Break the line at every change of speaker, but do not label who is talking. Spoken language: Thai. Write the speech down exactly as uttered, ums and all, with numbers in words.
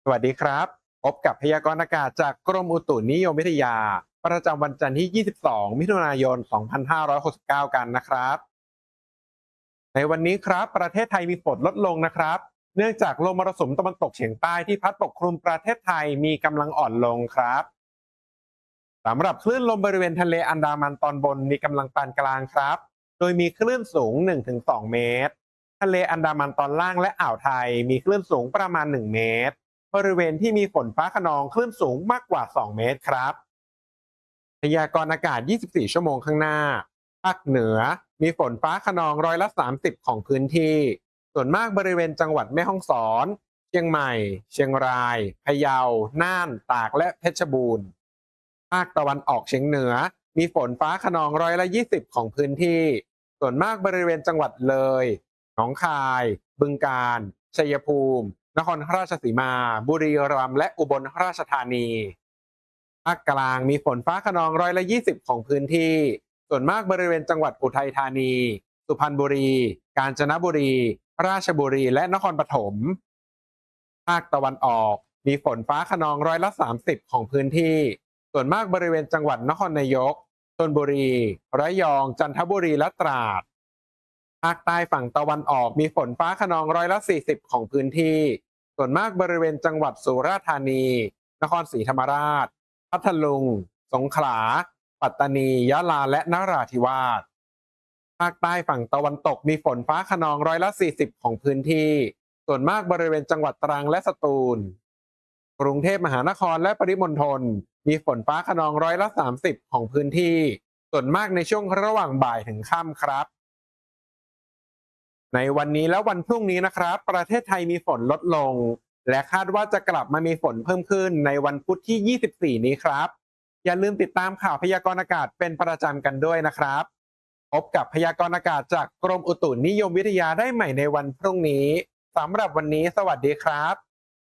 สวัสดีครับพบกับพยากรณ์อากาศจากกรมอุตุนิยมวิทยาประจำวันจันทร์ที่ ยี่สิบสอง มิถุนายน สองพันห้าร้อยหกสิบเก้า กันนะครับในวันนี้ครับประเทศไทยมีฝนลดลงนะครับเนื่องจากลมมรสุมตะวันตกเฉียงใต้ที่พัดปกคลุมประเทศไทยมีกำลังอ่อนลงครับสำหรับคลื่นลมบริเวณทะเลอันดามันตอนบนมีกำลังปานกลางครับโดยมีคลื่นสูง หนึ่งถึงสอง เมตรทะเลอันดามันตอนล่างและอ่าวไทยมีคลื่นสูงประมาณ หนึ่ง เมตร บริเวณที่มีฝนฟ้าคะนองคลื่นสูงมากกว่า สอง เมตรครับพยากรณ์อากาศ ยี่สิบสี่ ชั่วโมงข้างหน้าภาคเหนือมีฝนฟ้าคะนองร้อยละ สามสิบ ของพื้นที่ ส่วนมากบริเวณจังหวัดแม่ฮ่องสอน เชียงใหม่ เชียงราย พะเยา น่าน ตากและเพชรบูรณ์ภาคตะวันออกเฉียงเหนือมีฝนฟ้าคะนองร้อยละ ยี่สิบ ของพื้นที่ ส่วนมากบริเวณจังหวัดเลย หนองคาย บึงกาฬ ชัยภูมิ นครราชสีมา บุรีรัมย์และอุบลราชธานีภาคกลางมีฝนฟ้าคะนองร้อยละ ยี่สิบ ของพื้นที่ ส่วนมากบริเวณจังหวัดอุทัยธานี สุพรรณบุรี กาญจนบุรี ราชบุรี และนครปฐมภาคตะวันออกมีฝนฟ้าคะนองร้อยละ สามสิบ ของพื้นที่ ส่วนมากบริเวณจังหวัดนครนายกชลบุรี ระยอง จันทบุรี และตราด ภาคใต้ฝั่งตะวันออกมีฝนฟ้าคะนองร้อยละ สี่สิบ ของพื้นที่ ส่วนมากบริเวณจังหวัดสุราษฎร์ธานี นครศรีธรรมราช พัทลุง สงขลา ปัตตานี ยะลา และนราธิวาส ภาคใต้ฝั่งตะวันตกมีฝนฟ้าคะนองร้อยละ สี่สิบ ของพื้นที่ ส่วนมากบริเวณจังหวัดตรังและสตูล กรุงเทพมหานครและปริมณฑลมีฝนฟ้าคะนองร้อยละ สามสิบ ของพื้นที่ ส่วนมากในช่วงระหว่างบ่ายถึงค่ำครับ ในวันนี้และวันพรุ่งนี้นะครับประเทศไทยมีฝนลดลงและคาดว่าจะกลับมามีฝนเพิ่มขึ้นในวันพุธที่ ยี่สิบสี่ นี้ครับอย่าลืมติดตามข่าวพยากรณ์อากาศเป็นประจำกันด้วยนะครับพบกับพยากรณ์อากาศจากกรมอุตุนิยมวิทยาได้ใหม่ในวันพรุ่งนี้สำหรับวันนี้สวัสดีครับ